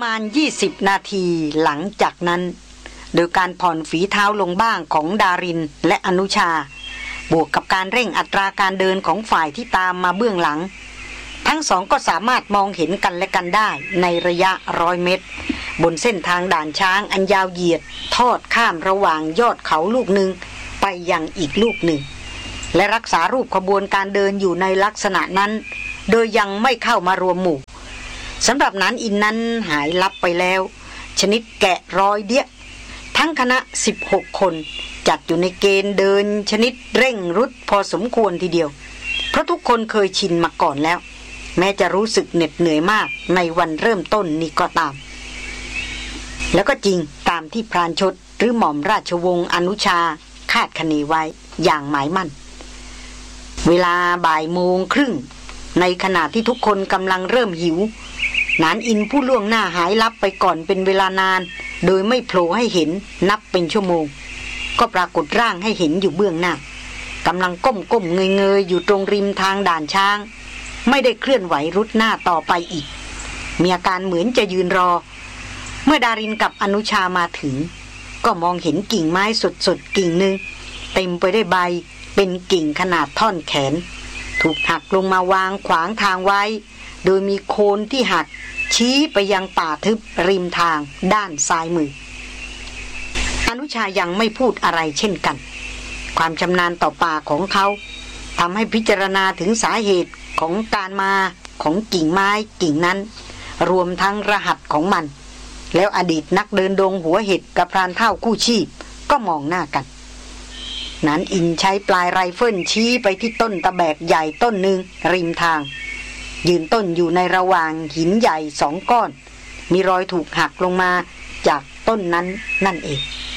มาณ20นาทีหลังจากนั้นโดยการผ่อนฝีเท้าลงบ้างของดารินและอนุชาบวกกับการเร่งอัตราการเดินของฝ่ายที่ตามมาเบื้องหลังทั้งสองก็สามารถมองเห็นกันและกันได้ในระยะ100 เมตรบนเส้นทางด่านช้างอันยาวเหยียดทอดข้ามระหว่างยอดเขาลูกหนึ่งไปยังอีกลูกหนึ่งและรักษารูปขบวนการเดินอยู่ในลักษณะนั้นโดยยังไม่เข้ามารวมหมู่สำหรับนั้นอินนั้นหายลับไปแล้วชนิดแกะรอยเดียทั้งคณะ16คนจัดอยู่ในเกณฑ์เดินชนิดเร่งรุดพอสมควรทีเดียวเพราะทุกคนเคยชินมาก่อนแล้วแม้จะรู้สึกเหน็ดเหนื่อยมากในวันเริ่มต้นนี้ก็ตามแล้วก็จริงตามที่พรานชดหรือหม่อมราชวงศ์อนุชาคาดคะเนไว้อย่างหมายมั่นเวลาบ่ายโมงครึ่งในขณะที่ทุกคนกำลังเริ่มหิวหนานอินผู้ล่วงหน้าหายลับไปก่อนเป็นเวลานานโดยไม่โผล่ให้เห็นนับเป็นชั่วโมงก็ปรากฏร่างให้เห็นอยู่เบื้องหน้ากำลังก้มเงยอยู่ตรงริมทางด่านช้างไม่ได้เคลื่อนไหวรุดหน้าต่อไปอีกมีอาการเหมือนจะยืนรอเมื่อดารินกับอนุชามาถึงก็มองเห็นกิ่งไม้สดกิ่งหนึ่งเต็มไปด้วยใบเป็นกิ่งขนาดท่อนแขนถูกหักลงมาวางขวางทางไว้โดยมีโคนที่หักชี้ไปยังป่าทึบริมทางด้านซ้ายมืออนุชายังไม่พูดอะไรเช่นกันความชำนาญต่อป่าของเขาทำให้พิจารณาถึงสาเหตุของการมาของกิ่งไม้กิ่งนั้นรวมทั้งรหัสของมันแล้วอดีตนักเดินดงหัวเห็ดกับพรานเฒ่าคู่ชีพก็มองหน้ากันนั้นอินใช้ปลายไรเฟิลชี้ไปที่ต้นตะแบกใหญ่ต้นหนึ่งริมทางยืนต้นอยู่ในระหว่างหินใหญ่2 ก้อนมีรอยถูกหักลงมาจากต้นนั้นนั่นเอง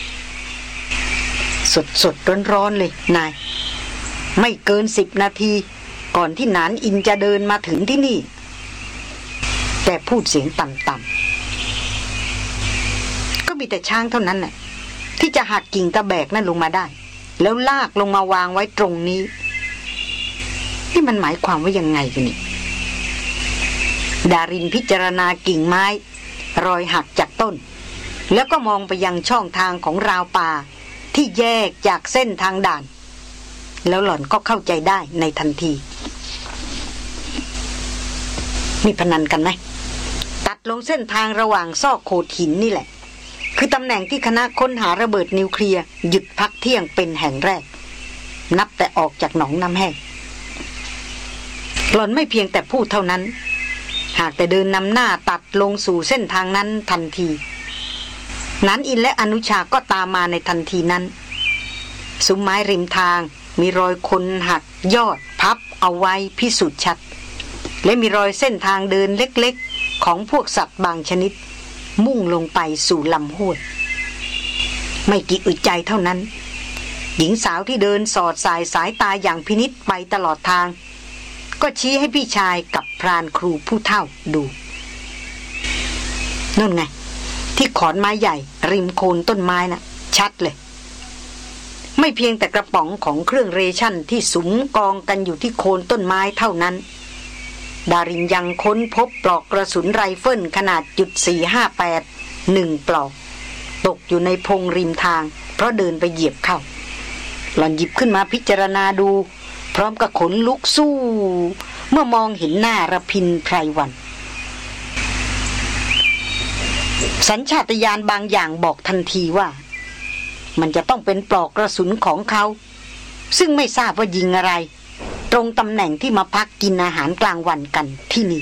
สดร้อนเลยนายไม่เกิน10 นาทีก่อนที่หนานอินจะเดินมาถึงที่นี่แต่พูดเสียงต่ำๆก็มีแต่ช้างเท่านั้นแหละที่จะหักกิ่งตะแบกนั่นลงมาได้แล้วลากลงมาวางไว้ตรงนี้นี่มันหมายความว่ายังไงกันนี่ดารินพิจารณากิ่งไม้รอยหักจากต้นแล้วก็มองไปยังช่องทางของราวป่าที่แยกจากเส้นทางด่านแล้วหล่อนก็เข้าใจได้ในทันทีมีพนันกันไหมตัดลงเส้นทางระหว่างซอกโขดหินนี่แหละคือตำแหน่งที่คณะค้นหาระเบิดนิวเคลียร์หยุดพักเที่ยงเป็นแห่งแรกนับแต่ออกจากหนองน้ำแห้งหล่อนไม่เพียงแต่พูดเท่านั้นหากแต่เดินนำหน้าตัดลงสู่เส้นทางนั้นทันทีนั้นอินและอนุชาก็ตามมาในทันทีนั้นซุ้มไม้ริมทางมีรอยคนหักยอดพับเอาไว้พิสูจน์ชัดและมีรอยเส้นทางเดินเล็กๆของพวกสัตว์บางชนิดมุ่งลงไปสู่ลำห้วยไม่กี่อึดใจเท่านั้นหญิงสาวที่เดินสอดสายสายตาอย่างพินิจไปตลอดทางก็ชี้ให้พี่ชายกับพรานครูผู้เฒ่าดูนั่นไงที่ขอนไม้ใหญ่ริมโคนต้นไม้น่ะชัดเลยไม่เพียงแต่กระป๋องของเครื่องเรชั่นที่สุมกองกันอยู่ที่โคนต้นไม้เท่านั้นดารินยังค้นพบปลอกกระสุนไรเฟิลขนาด.458 1 ปลอกตกอยู่ในพงริมทางเพราะเดินไปเหยียบเข้าหล่อนหยิบขึ้นมาพิจารณาดูพร้อมกับขนลุกสู้เมื่อมองเห็นหน้าระพินไพรวันสัญชาตญาณบางอย่างบอกทันทีว่ามันจะต้องเป็นปลอกกระสุนของเขาซึ่งไม่ทราบว่ายิงอะไรตรงตำแหน่งที่มาพักกินอาหารกลางวันกันที่นี่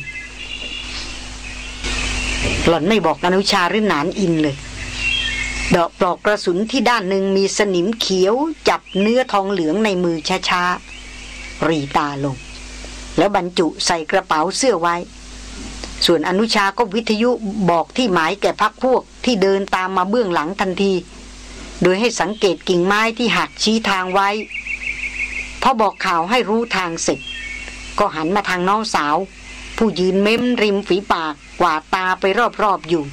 หล่อนไม่บอกอนุชาหรือหนานอินเลยดอกปลอกกระสุนที่ด้านหนึ่งมีสนิมเขียวจับเนื้อทองเหลืองในมือช้าๆรีตาลงแล้วบรรจุใส่กระเป๋าเสื้อไว้ส่วนอนุชาก็วิทยุบอกที่หมายแก่พรรคพวกที่เดินตามมาเบื้องหลังทันทีโดยให้สังเกตกิ่งไม้ที่หักชี้ทางไว้พอบอกข่าวให้รู้ทางเสร็จก็หันมาทางน้องสาวผู้ยืนเม้มริมฝีปากกวาดตาไปรอบๆอยู่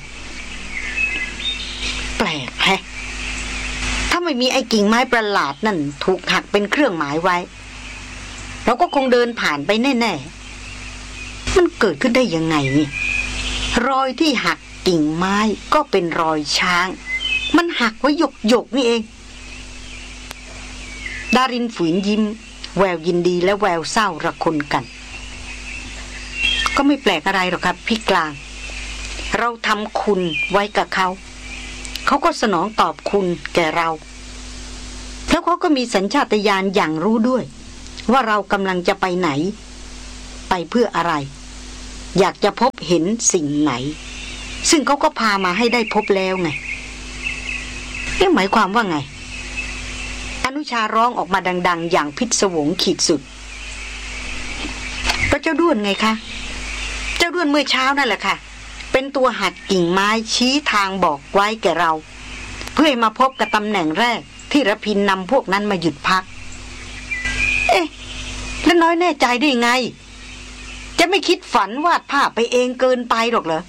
แปลกแฮะถ้าไม่มีไอ้กิ่งไม้ประหลาดนั่นถูกหักเป็นเครื่องหมายไว้เราก็คงเดินผ่านไปแน่ๆมันเกิดขึ้นได้ยังไงเนี่ยรอยที่หักกิ่งไม้ก็เป็นรอยช้างมันหักไว้หยกนี่เองดารินฝืนยิ้มแววยินดีและแววเศร้าระคนกันก็ไม่แปลกอะไรหรอกครับพี่กลางเราทำคุณไว้กับเขาก็สนองตอบคุณแก่เราแล้วเขาก็มีสัญชาตญาณอย่างรู้ด้วยว่าเรากำลังจะไปไหนไปเพื่ออะไรอยากจะพบเห็นสิ่งไหนซึ่งเขาก็พามาให้ได้พบแล้วไงนี่หมายความว่าไงอนุชาร้องออกมาดังๆอย่างพิศวงขีดสุดก็เจ้าด้วนไงคะเจ้าด้วนเมื่อเช้านั่นแหละค่ะเป็นตัวหัดกิ่งไม้ชี้ทางบอกไว้แก่เราเพื่อมาพบกับตำแหน่งแรกที่ระพินนำพวกนั้นมาหยุดพักเอ๊ะแล้วน้อยแน่ใจได้ไงจะไม่คิดฝันวาดภาพไปเองเกินไปหรอกเหรอ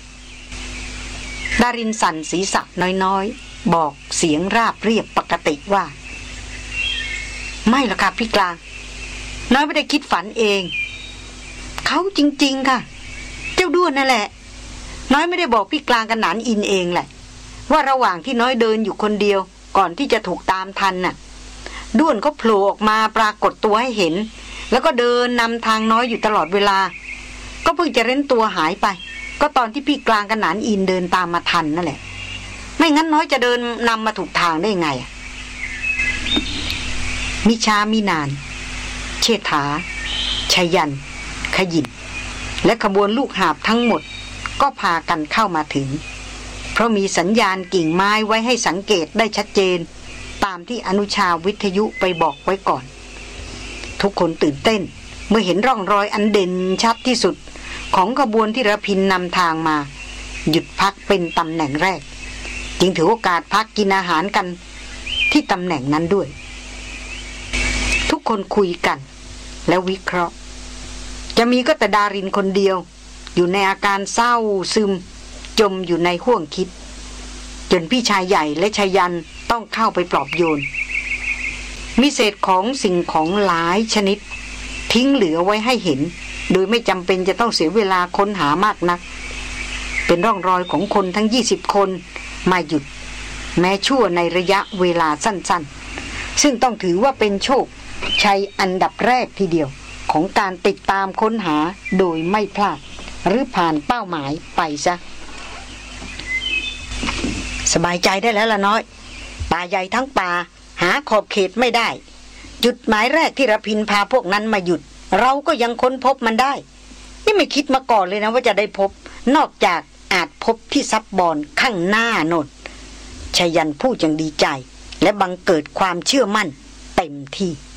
ดารินสั่นศีรษะน้อยๆบอกเสียงราบเรียบปกติว่าไม่หรอกค่ะพี่กลางน้อยไม่ได้คิดฝันเองเขาจริงๆค่ะเจ้าด้วนนั่นแหละน้อยไม่ได้บอกพี่กลางกับหนานอินเองแหละว่าระหว่างที่น้อยเดินอยู่คนเดียวก่อนที่จะถูกตามทันน่ะด้วนก็โผล่ออกมาปรากฏตัวให้เห็นแล้วก็เดินนำทางน้อยอยู่ตลอดเวลาก็เพิ่งจะเร้นตัวหายไปก็ตอนที่พี่กลางกับหนานอินเดินตามมาทันนั่นแหละไม่งั้นน้อยจะเดินนำมาถูกทางได้ไงอ่ะมิช้ามินานเชษฐาชยันขยินและขบวนลูกหาบทั้งหมดก็พากันเข้ามาถึงเพราะมีสัญญาณกิ่งไม้ไว้ให้สังเกตได้ชัดเจนตามที่อนุชาวิทยุไปบอกไว้ก่อนทุกคนตื่นเต้นเมื่อเห็นร่องรอยอันเด่นชัดที่สุดของขบวนที่ระพินนำทางมาหยุดพักเป็นตำแหน่งแรกจึงถือโอกาสพักกินอาหารกันที่ตำแหน่งนั้นด้วยทุกคนคุยกันและวิเคราะห์จะมีก็แต่ดารินคนเดียวอยู่ในอาการเศร้าซึมจมอยู่ในห้วงคิดจนพี่ชายใหญ่และชายันต้องเข้าไปปลอบโยนมีเศษของสิ่งของหลายชนิดทิ้งเหลือไว้ให้เห็นโดยไม่จำเป็นจะต้องเสียเวลาค้นหามากนักเป็นร่องรอยของคนทั้ง20 คนมาหยุดแม้ชั่วในระยะเวลาสั้นๆซึ่งต้องถือว่าเป็นโชคชัยอันดับแรกทีเดียวของการติดตามค้นหาโดยไม่พลาดหรือผ่านเป้าหมายไปซะสบายใจได้แล้วล่ะน้อยป่าใหญ่ทั้งป่าหาขอบเขตไม่ได้จุดหมายแรกที่ระพินพาพวกนั้นมาหยุดเราก็ยังค้นพบมันได้นี่ไม่คิดมาก่อนเลยนะว่าจะได้พบนอกจากอาจพบที่ซับบอนข้างหน้าโน่นชยันพูดอย่างดีใจและบังเกิดความเชื่อมั่นเต็มที่